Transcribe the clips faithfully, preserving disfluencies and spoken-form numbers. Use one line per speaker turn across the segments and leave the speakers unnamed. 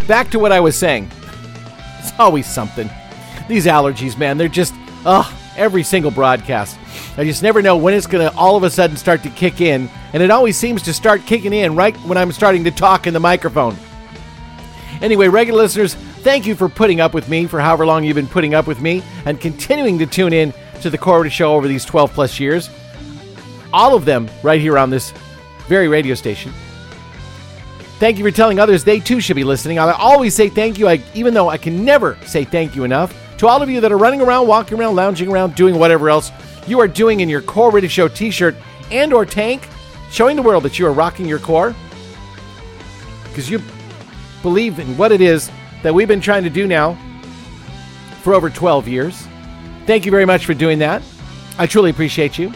back to what I was saying. It's always something. These allergies, man, they're just, ugh, every single broadcast. I just never know when it's going to all of a sudden start to kick in, and it always seems to start kicking in right when I'm starting to talk in the microphone. Anyway, regular listeners, thank you for putting up with me for however long you've been putting up with me and continuing to tune in to the Core Radio Show over these twelve plus years. All of them right here on this very radio station. Thank you for telling others they too should be listening. I always say thank you, I, even though I can never say thank you enough, to all of you that are running around, walking around, lounging around, doing whatever else you are doing in your Core Radio Show t-shirt and or tank, showing the world that you are rocking your core. Because you believe in what it is that we've been trying to do now for over twelve years. Thank you very much for doing that. I truly appreciate you.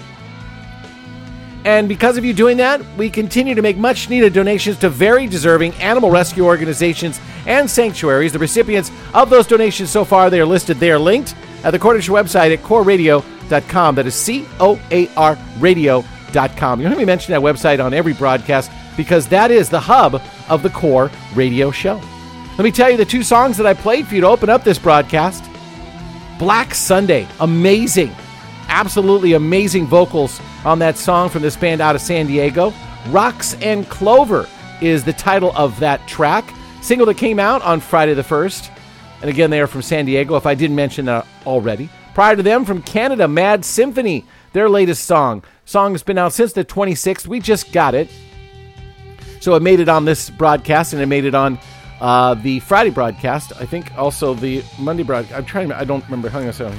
And because of you doing that, we continue to make much needed donations to very deserving animal rescue organizations and sanctuaries. The recipients of those donations so far, they are listed, they are linked at the Core Radio Show website at core radio dot com. That is C O A R radio dot com. You'll hear me mention that website on every broadcast because that is the hub of the Core Radio Show. Let me tell you the two songs that I played for you to open up this broadcast. Black Sunday, amazing, absolutely amazing vocals on that song from this band out of San Diego. Rocks and Clover is the title of that track. Single that came out on Friday the first. And again, they are from San Diego, if I didn't mention that already. Prior to them, from Canada, Mad Symphony, their latest song. Song has been out since the twenty-sixth. We just got it. So it made it on this broadcast, and it made it on uh, the Friday broadcast. I think also the Monday broadcast. I'm trying to, I don't remember. Hang on a second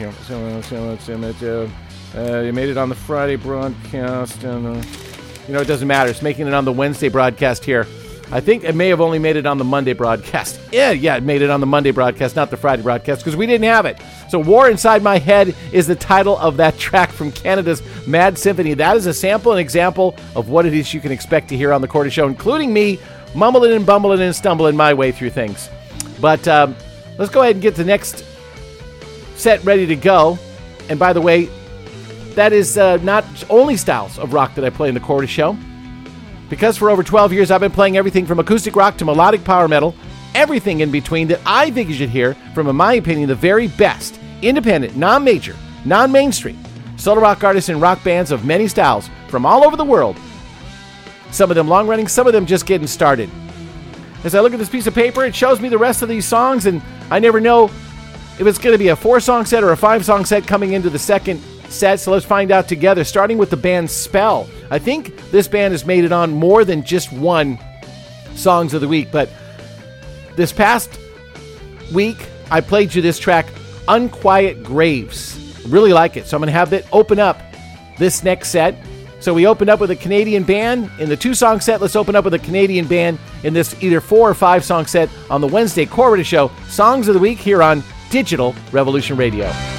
here. Uh, you made it on the Friday broadcast. And, uh, you know, it doesn't matter. It's making it on the Wednesday broadcast here. I think it may have only made it on the Monday broadcast. Yeah, yeah, it made it on the Monday broadcast, not the Friday broadcast, because we didn't have it. So War Inside My Head is the title of that track from Canada's Mad Symphony. That is a sample and example of what it is you can expect to hear on the Core Radio Show, including me mumbling and bumbling and stumbling my way through things. But um, let's go ahead and get the next set ready to go. And by the way, that is uh, not only styles of rock that I play in the Core Radio Show. Because for over twelve years, I've been playing everything from acoustic rock to melodic power metal, everything in between that I think you should hear from, in my opinion, the very best independent, non-major, non-mainstream solo rock artists and rock bands of many styles from all over the world. Some of them long-running, some of them just getting started. As I look at this piece of paper, it shows me the rest of these songs, and I never know if it's going to be a four-song set or a five-song set coming into the second set, so let's find out together, starting with the band Spell. I think this band has made it on more than just one Songs of the Week, but this past week, I played you this track, Unquiet Graves. Really like it, so I'm going to have that open up this next set. So we opened up with a Canadian band in the two-song set. Let's open up with a Canadian band in this either four or five-song set on the Wednesday Core Radio Show, Songs of the Week here on Digital Revolution Radio.